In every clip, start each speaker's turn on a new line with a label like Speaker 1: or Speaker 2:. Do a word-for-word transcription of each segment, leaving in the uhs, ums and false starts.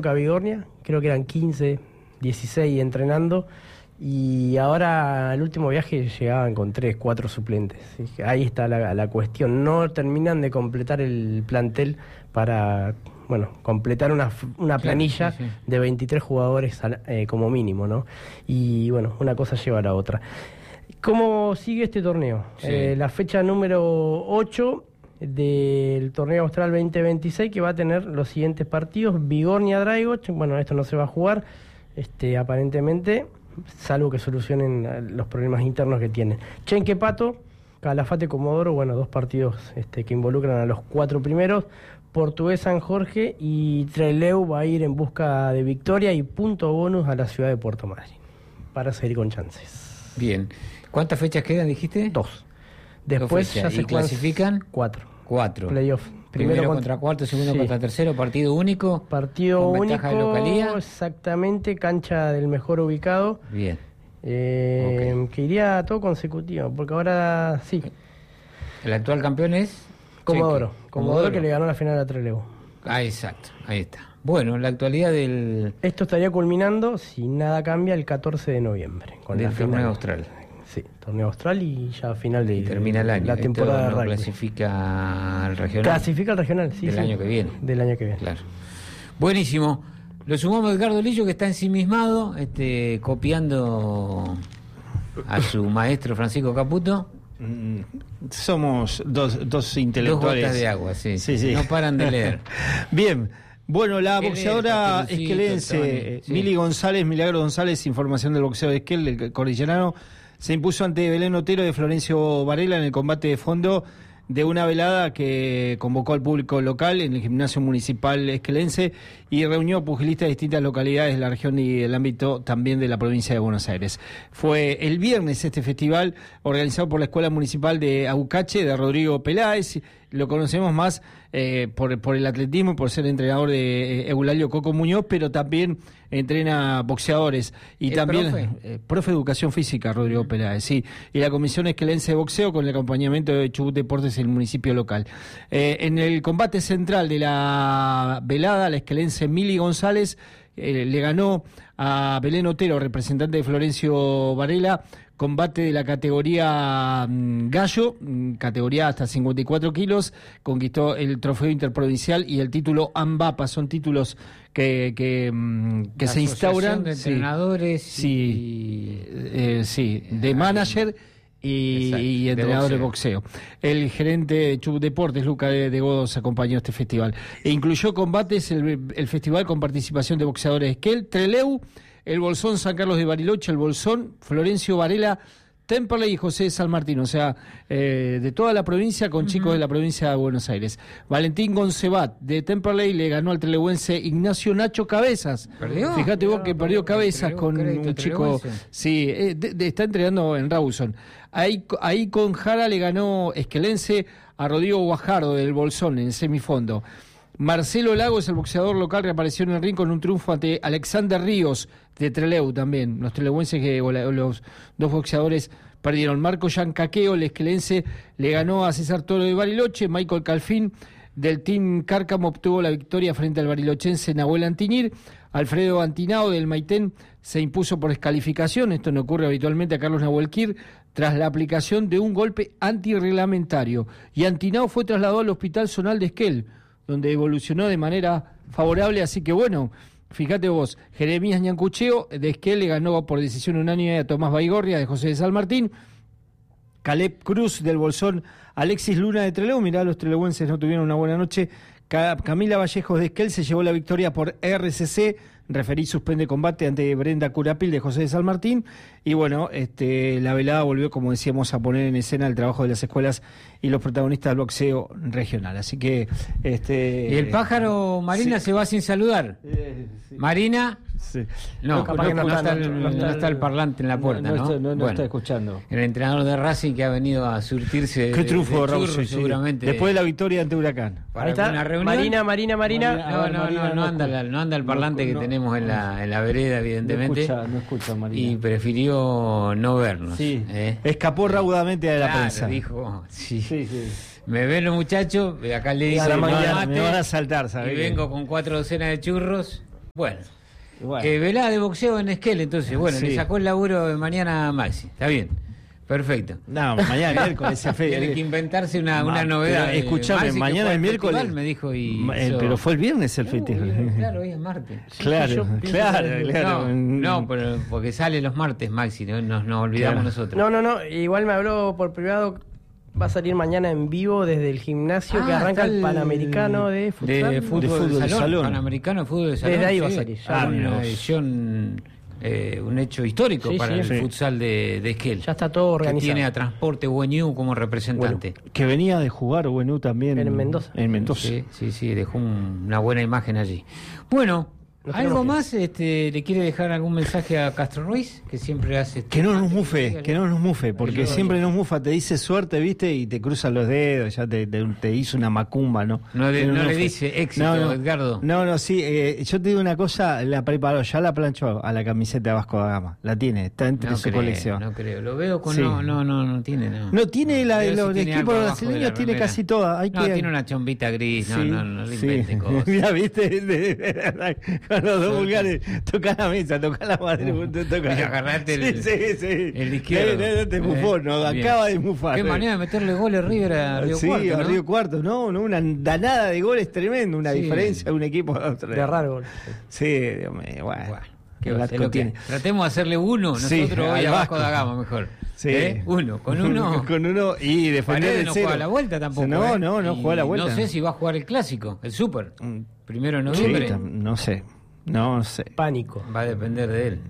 Speaker 1: época a Bigornia, creo que eran quince, dieciséis entrenando, y ahora el último viaje llegaban con tres, cuatro suplentes. Ahí está la, la cuestión, no terminan de completar el plantel para, bueno, completar una, una planilla claro, sí, sí. de veintitrés jugadores eh, como mínimo, ¿no? Y bueno, una cosa lleva a la otra. ¿Cómo sigue este torneo? Sí. Eh, la fecha número ocho del torneo austral veinte veintiséis, que va a tener los siguientes partidos: Bigornia Draigoch, bueno, esto no se va a jugar, este, aparentemente, salvo que solucionen los problemas internos que tienen. Chenque Pato, Calafate Comodoro, bueno, dos partidos este, que involucran a los cuatro primeros. Portugués San Jorge, y Trelew va a ir en busca de victoria y punto bonus a la ciudad de Puerto Madryn para seguir con chances.
Speaker 2: Bien. ¿Cuántas fechas quedan, dijiste?
Speaker 1: Dos. Después
Speaker 2: Dos
Speaker 1: ya se
Speaker 2: ¿Y clasifican?
Speaker 1: Cuatro.
Speaker 2: Cuatro.
Speaker 1: Playoff.
Speaker 2: Primero, Primero contra, contra cuarto, segundo sí. contra tercero, partido único.
Speaker 1: Partido
Speaker 2: con
Speaker 1: único,
Speaker 2: de localía.
Speaker 1: Exactamente, cancha del mejor ubicado.
Speaker 2: Bien.
Speaker 1: Eh, okay. Que iría todo consecutivo, porque ahora sí.
Speaker 2: ¿El actual campeón es?
Speaker 1: Comodoro. Comodoro, Comodoro que le ganó la final a Trelew.
Speaker 2: Ah, exacto, ahí está. Bueno, la actualidad del...
Speaker 1: Esto estaría culminando, si nada cambia, el catorce de noviembre.
Speaker 2: Con del torneo austral.
Speaker 1: Sí, torneo austral y ya final de...
Speaker 2: Y termina el año.
Speaker 1: La temporada
Speaker 2: no
Speaker 1: de rugby.
Speaker 2: Clasifica al regional.
Speaker 1: Clasifica al regional, sí.
Speaker 2: Del
Speaker 1: sí.
Speaker 2: año que viene.
Speaker 1: Del año que viene.
Speaker 2: Claro. Buenísimo. Lo sumamos a Edgardo Lillo, que está ensimismado, este, copiando a su maestro Francisco Caputo.
Speaker 3: Somos dos, dos intelectuales.
Speaker 2: Dos gotas de agua, sí.
Speaker 3: sí, sí.
Speaker 2: No paran de leer.
Speaker 3: Bien. Bueno, la
Speaker 2: ¿Qué
Speaker 3: boxeadora
Speaker 2: leer,
Speaker 3: esquelense
Speaker 2: sí.
Speaker 3: Mili González, Milagro González, información del boxeo de Esquel, del cordillerano, se impuso ante Belén Otero de Florencio Varela en el combate de fondo de una velada que convocó al público local en el gimnasio municipal esquelense y reunió pugilistas de distintas localidades de la región y del ámbito también de la provincia de Buenos Aires. Fue el viernes este festival organizado por la Escuela Municipal de Aucache, de Rodrigo Peláez. Lo conocemos más eh, por, por el atletismo, por ser entrenador de eh, Eulalio Coco Muñoz, pero también entrena boxeadores. Y también
Speaker 2: profe?
Speaker 3: Eh, profe de Educación Física, Rodrigo uh-huh. Peláez, sí. Y la Comisión Esquelense de Boxeo con el acompañamiento de Chubut Deportes en el municipio local. Eh, en el combate central de la velada, la esquelense Mili González eh, le ganó a Belén Otero, representante de Florencio Varela, combate de la categoría mmm, gallo, mmm, categoría hasta cincuenta y cuatro kilos, conquistó el trofeo interprovincial y el título AMBAPA, son títulos que que, mmm, que se instauran
Speaker 2: de entrenadores
Speaker 3: sí,
Speaker 2: y...
Speaker 3: sí, eh, sí de manager y, y entrenador de boxeo. de boxeo. El gerente de Chubut Deportes, Luca de, de Godos, acompañó este festival. E incluyó combates el, el festival con participación de boxeadores Esquel, Trelew, el Bolsón San Carlos de Bariloche, el Bolsón Florencio Varela, Temperley y José de San Martín, o sea, eh, de toda la provincia con uh-huh. chicos de la provincia de Buenos Aires. Valentín Goncebat de Temperley le ganó al trelewense Ignacio Nacho Cabezas.
Speaker 2: ¿Perdió?
Speaker 3: Fíjate vos que perdió Cabezas
Speaker 2: Entregó
Speaker 3: con
Speaker 2: crédito,
Speaker 3: un chico...
Speaker 2: Trelewense.
Speaker 3: Sí, eh, de, de, está entrenando en Rawson. Ahí, ahí con Jara le ganó Esquelense a Rodrigo Guajardo del Bolsón en el semifondo. Marcelo Lagos, el boxeador local, reapareció en el ring con un triunfo ante Alexander Ríos de Trelew también. Los trelewenses, que los dos boxeadores perdieron. Marco Yancaqueo, el esquelense, le ganó a César Toro de Bariloche. Michael Calfín del Team Cárcamo obtuvo la victoria frente al barilochense Nahuel Antinir. Alfredo Antinao del Maitén se impuso por descalificación, esto no ocurre habitualmente, a Carlos Nahuel Quir, tras la aplicación de un golpe antirreglamentario. Y Antinao fue trasladado al Hospital Zonal de Esquel, donde evolucionó de manera favorable, así que bueno, fíjate vos, Jeremías Ñancucheo de Esquel le ganó por decisión unánime a Tomás Baigorria de José de San Martín. Caleb Cruz del Bolsón, Alexis Luna de Trelew, mirá, los trelewenses no tuvieron una buena noche. Camila Vallejos de Esquel se llevó la victoria por R C C, referí suspende combate ante Brenda Curapil de José de San Martín, y bueno, este, la velada volvió, como decíamos, a poner en escena el trabajo de las escuelas y los protagonistas del boxeo regional, así que... este
Speaker 2: y el pájaro Marina
Speaker 3: sí.
Speaker 2: se va sin saludar.
Speaker 3: Eh, sí.
Speaker 2: Marina...
Speaker 3: Sí.
Speaker 2: No,
Speaker 3: No,
Speaker 2: capaz
Speaker 3: no,
Speaker 2: que no,
Speaker 3: no,
Speaker 2: está,
Speaker 3: no,
Speaker 2: el,
Speaker 3: no está
Speaker 2: no está el parlante en la puerta, ¿no?
Speaker 3: No, no, está, no, no
Speaker 2: bueno,
Speaker 3: está escuchando.
Speaker 2: El entrenador de Racing que ha venido a surtirse
Speaker 3: Qué
Speaker 2: de,
Speaker 3: triunfo
Speaker 2: de
Speaker 3: de
Speaker 2: churros,
Speaker 3: Racing, sí.
Speaker 2: seguramente.
Speaker 3: Después de la victoria ante Huracán.
Speaker 2: Para
Speaker 1: ahí está,
Speaker 2: una reunión.
Speaker 1: Marina, Marina, Marina.
Speaker 2: No, no,
Speaker 3: Marina,
Speaker 2: no, no, anda, la, no anda el parlante
Speaker 3: no,
Speaker 2: que
Speaker 3: no,
Speaker 2: tenemos en la, en la vereda, evidentemente.
Speaker 3: No escucha, no escucha, Marina.
Speaker 2: Y prefirió no vernos.
Speaker 3: Sí,
Speaker 2: ¿eh?
Speaker 3: escapó raudamente de la
Speaker 2: claro,
Speaker 3: prensa.
Speaker 2: dijo, sí.
Speaker 3: Sí, sí.
Speaker 2: Me ven los muchachos, acá le dice,
Speaker 3: Me
Speaker 2: no
Speaker 3: van,
Speaker 2: mate,
Speaker 3: me van a saltar, ¿sabes?
Speaker 2: y vengo con cuatro docenas de churros. Bueno.
Speaker 3: Bueno.
Speaker 2: Eh, velada de boxeo en Esquel, entonces, bueno,
Speaker 3: Sí.
Speaker 2: le sacó el laburo de mañana a Maxi. Está bien. Perfecto.
Speaker 3: No, mañana miércoles se fe-
Speaker 2: Tiene que inventarse una, una
Speaker 3: Ma-
Speaker 2: novedad.
Speaker 3: pero escuchame,
Speaker 2: Maxi, que
Speaker 3: mañana
Speaker 2: fue
Speaker 3: es
Speaker 2: al
Speaker 3: miércoles.
Speaker 2: festival, me dijo y
Speaker 3: Ma- eh,
Speaker 2: hizo-
Speaker 3: Pero fue el viernes el
Speaker 2: Uh,
Speaker 3: festival.
Speaker 2: claro, hoy es martes.
Speaker 3: Claro,
Speaker 1: yo pienso
Speaker 3: claro,
Speaker 1: que-
Speaker 3: claro.
Speaker 2: No, no, pero porque sale los martes, Maxi, no nos, nos olvidamos
Speaker 3: Claro.
Speaker 2: nosotros.
Speaker 1: No, no, no. Igual me habló por privado. Va a salir mañana en vivo desde el gimnasio
Speaker 2: Ah,
Speaker 1: que arranca
Speaker 2: está
Speaker 1: el Panamericano de futsal.
Speaker 2: de fútbol
Speaker 3: De
Speaker 2: de,
Speaker 3: fútbol de
Speaker 2: salón,
Speaker 3: salón.
Speaker 2: Panamericano de fútbol de salón.
Speaker 1: Desde ahí va a
Speaker 2: sí.
Speaker 1: salir, ya
Speaker 2: Ah,
Speaker 3: va.
Speaker 2: una
Speaker 3: Vamos.
Speaker 2: edición, eh, un hecho histórico
Speaker 1: Sí,
Speaker 2: para
Speaker 1: sí.
Speaker 2: el
Speaker 3: Sí.
Speaker 2: futsal de, de Esquel.
Speaker 1: Ya está todo
Speaker 2: que
Speaker 1: organizado.
Speaker 2: tiene a Transporte Bueñú como representante.
Speaker 3: Que venía de jugar Buenú también.
Speaker 1: En Mendoza.
Speaker 3: En Mendoza.
Speaker 2: Sí, sí, sí, dejó un- una buena imagen allí. Bueno,
Speaker 1: Nos
Speaker 2: ¿algo
Speaker 1: tenemos que ir.
Speaker 2: más? Este, ¿Le quiere dejar algún mensaje a Castro Ruiz? Que siempre hace... este-
Speaker 3: Que no nos
Speaker 2: antes
Speaker 3: mufe,
Speaker 2: llegue
Speaker 3: que
Speaker 2: al-
Speaker 3: no nos mufe, porque
Speaker 2: yo-
Speaker 3: siempre nos mufa, te dice suerte, viste, y te cruza los dedos, ya te, te, te hizo una macumba, ¿no?
Speaker 2: No, de-
Speaker 3: Que
Speaker 2: no le
Speaker 3: mufe.
Speaker 2: dice éxito, Edgardo.
Speaker 3: No, no, sí, eh, yo te digo una cosa, la preparó, ya la planchó a la camiseta de Vasco da Gama, la tiene, está entre
Speaker 2: No
Speaker 3: su
Speaker 2: creo,
Speaker 3: colección.
Speaker 2: no creo. Lo veo con...
Speaker 3: Sí.
Speaker 2: No, no, no, no tiene, no.
Speaker 3: No, tiene la,
Speaker 2: Veo si
Speaker 3: los
Speaker 2: tiene
Speaker 3: equipos
Speaker 2: algo abajo de
Speaker 3: brasileños,
Speaker 2: la
Speaker 3: tiene
Speaker 2: remera.
Speaker 3: casi todas. Hay
Speaker 2: No,
Speaker 3: que,
Speaker 2: tiene una chombita gris, no,
Speaker 3: Sí,
Speaker 2: no, no le
Speaker 3: sí.
Speaker 2: invente cosas.
Speaker 3: Mira, viste, De- de- con los dos vulgares, toca la mesa, toca la madre, toca.
Speaker 2: Mira, agarrate el-
Speaker 3: sí, sí, sí.
Speaker 2: el izquierdo.
Speaker 3: No, no, no, te mufó, no,
Speaker 2: Eh, bien.
Speaker 3: acaba de mufar.
Speaker 2: Qué manera de meterle goles River a Río
Speaker 3: sí,
Speaker 2: Cuarto,
Speaker 3: a
Speaker 2: ¿no?
Speaker 3: Río Cuarto, no, no, una danada de goles tremendo, una
Speaker 2: Sí.
Speaker 3: diferencia de un equipo a otro.
Speaker 1: De raro gol.
Speaker 3: Sí, Dios mío, bueno.
Speaker 2: Bueno, ¿qué
Speaker 3: el
Speaker 2: va a ser
Speaker 3: Vasco
Speaker 2: lo que-
Speaker 3: tiene.
Speaker 2: Tratemos de hacerle uno,
Speaker 3: Sí,
Speaker 2: nosotros hoy
Speaker 3: al
Speaker 2: a Vasco
Speaker 3: Vasco.
Speaker 2: da Gama mejor.
Speaker 3: Sí.
Speaker 2: ¿Eh? Uno, con uno.
Speaker 3: con uno y defender
Speaker 2: Paredes
Speaker 3: el
Speaker 2: no
Speaker 3: cero.
Speaker 2: juega la vuelta tampoco.
Speaker 3: No,
Speaker 2: ¿eh?
Speaker 3: no, no
Speaker 2: Y
Speaker 3: juega la vuelta.
Speaker 2: No sé si va a jugar el clásico, el Super.
Speaker 3: Mm.
Speaker 2: Primero de
Speaker 3: Sí,
Speaker 2: noviembre.
Speaker 3: tam- no sé, no sé.
Speaker 1: Pánico.
Speaker 2: Va a depender de él.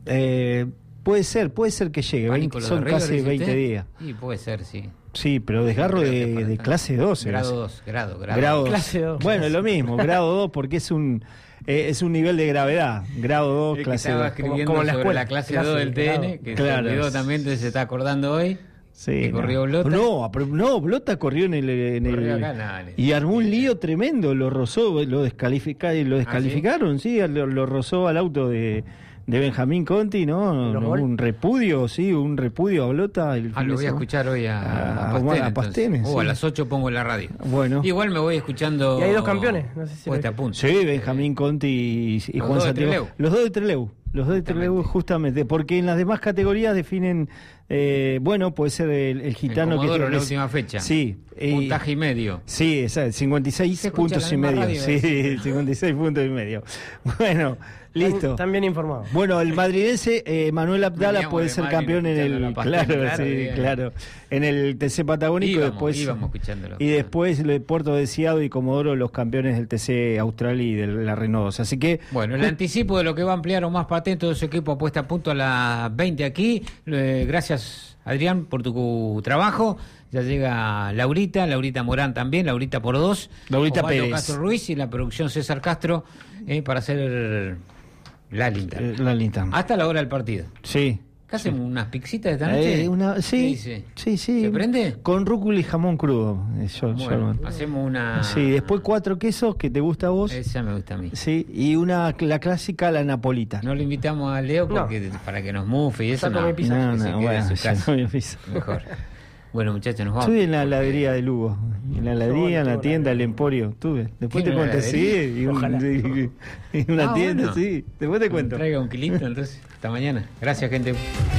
Speaker 3: Eh, puede ser, puede ser que llegue.
Speaker 2: Pánico
Speaker 3: veinte,
Speaker 2: lo de
Speaker 3: son
Speaker 2: River,
Speaker 3: casi
Speaker 2: dice
Speaker 3: veinte
Speaker 2: usted.
Speaker 3: días.
Speaker 2: Sí, puede ser, sí.
Speaker 3: Sí, pero desgarro
Speaker 2: Creo que
Speaker 3: de,
Speaker 2: para
Speaker 3: de
Speaker 2: acá.
Speaker 3: clase doce.
Speaker 2: Grado
Speaker 3: no sé.
Speaker 2: dos, grado, grado.
Speaker 3: Grado dos.
Speaker 1: Clase dos.
Speaker 3: Bueno, lo mismo, grado dos porque es un eh, es un nivel de gravedad. Grado dos,
Speaker 2: El que
Speaker 3: clase
Speaker 2: estaba
Speaker 3: dos.
Speaker 2: escribiendo
Speaker 1: Como- como la
Speaker 2: sobre
Speaker 1: escuela,
Speaker 2: la clase
Speaker 1: clase
Speaker 2: dos
Speaker 1: de
Speaker 2: del T N,
Speaker 1: grado.
Speaker 2: que
Speaker 3: Claro.
Speaker 2: se olvidó también, entonces se está acordando hoy.
Speaker 3: Sí,
Speaker 2: que
Speaker 3: no.
Speaker 2: corrió Blota.
Speaker 3: No, pero- no, Blota corrió en el, en el-
Speaker 2: Corrió acá, no,
Speaker 3: y armó un lío tremendo, lo rozó, lo descalifica, lo descalificaron, sí, lo, lo rozó al auto de, de Benjamín Conti, ¿no?
Speaker 1: ¿Los
Speaker 3: No,
Speaker 1: gol?
Speaker 3: un repudio, sí, un repudio a Blota. El
Speaker 2: Ah,
Speaker 3: fin
Speaker 2: lo
Speaker 3: de
Speaker 2: voy a
Speaker 3: semana.
Speaker 2: escuchar hoy a,
Speaker 3: A-
Speaker 2: a,
Speaker 3: a
Speaker 2: Pastene,
Speaker 3: Omar- a
Speaker 2: entonces.
Speaker 3: Pastene,
Speaker 2: Uh,
Speaker 3: sí.
Speaker 2: a las ocho pongo la radio.
Speaker 3: Bueno.
Speaker 2: Igual me voy escuchando.
Speaker 1: Y hay dos campeones, no sé si
Speaker 2: Pues
Speaker 1: lo-
Speaker 2: te apunto.
Speaker 3: Sí, Benjamín Conti y, y
Speaker 2: Los
Speaker 3: Juan
Speaker 2: dos de
Speaker 3: Santiago.
Speaker 2: Trelew.
Speaker 3: Los dos de Trelew. Los dos de
Speaker 2: Justamente.
Speaker 3: Trelew, justamente. Porque en las demás categorías definen. eh, bueno, puede ser el, el gitano
Speaker 2: El
Speaker 3: que
Speaker 2: Comodoro en la
Speaker 3: es-
Speaker 2: última fecha.
Speaker 3: Sí. y-
Speaker 2: Puntaje y medio.
Speaker 3: Sí, exacto, cincuenta y seis
Speaker 2: Se escucha
Speaker 3: puntos
Speaker 2: la
Speaker 3: y
Speaker 2: misma
Speaker 3: medio.
Speaker 2: radio,
Speaker 3: Sí,
Speaker 2: ¿eh?
Speaker 3: cincuenta y seis puntos y medio. Bueno, listo.
Speaker 1: Están bien informados.
Speaker 3: Bueno, el madrilense eh, Manuel Abdala
Speaker 2: Veníamos
Speaker 3: puede
Speaker 2: de
Speaker 3: ser
Speaker 2: Madrid
Speaker 3: campeón en
Speaker 2: escuchando
Speaker 3: el
Speaker 2: la Pastene,
Speaker 3: claro,
Speaker 2: claro,
Speaker 3: sí,
Speaker 2: bien.
Speaker 3: claro, en el T C Patagónico
Speaker 2: Íbamos,
Speaker 3: después
Speaker 2: íbamos escuchándolo.
Speaker 3: y después el Puerto Deseado y Comodoro los campeones del T C Austral y de la Renault dos. Así que
Speaker 2: Bueno, el anticipo de lo que va a ampliar o más patente, todo su equipo puesta a punto a las veinte aquí. Eh, gracias, Adrián, por tu trabajo. Ya llega Laurita, Laurita Morán también, Laurita por dos.
Speaker 3: Laurita
Speaker 2: Osvaldo
Speaker 3: Pérez.
Speaker 2: Castro Ruiz y la producción César Castro eh, para hacer la linterna.
Speaker 3: eh, la linterna.
Speaker 2: Hasta la hora del partido.
Speaker 3: Sí.
Speaker 2: ¿Qué hacemos? ¿Unas pixitas esta noche?
Speaker 3: Eh, una,
Speaker 2: ¿Qué
Speaker 3: sí,
Speaker 2: dice?
Speaker 3: sí, sí.
Speaker 2: ¿Se prende?
Speaker 3: Con rúcula y jamón crudo. eh, yo- yo
Speaker 2: Bueno,
Speaker 3: lo-
Speaker 2: hacemos una...
Speaker 3: Sí, después cuatro quesos que te gusta a vos.
Speaker 2: Esa me gusta a mí.
Speaker 3: Sí, y una la clásica, la napolita.
Speaker 2: No le invitamos a Leo porque, para que nos mufe y eso
Speaker 1: Saco
Speaker 2: no.
Speaker 1: mi pizza.
Speaker 3: No,
Speaker 2: que se
Speaker 3: no,
Speaker 2: quede en
Speaker 3: bueno,
Speaker 2: su
Speaker 3: ya
Speaker 2: casa.
Speaker 3: no me piso.
Speaker 2: Mejor. Bueno, muchachos, nos vamos.
Speaker 3: Estuve en la heladería de Lugo, en la heladería, en la
Speaker 1: tuvo
Speaker 3: tienda,
Speaker 1: una-
Speaker 3: el Emporio, tuve. Después te
Speaker 2: ¿Tiene una
Speaker 3: cuento, sí,
Speaker 2: heladería?
Speaker 3: y, un-
Speaker 1: Ojalá.
Speaker 3: y- y una
Speaker 2: Ah,
Speaker 3: tienda,
Speaker 2: bueno.
Speaker 3: sí. Después te cuento.
Speaker 2: Traiga un kilito, entonces. Hasta mañana. Gracias, gente.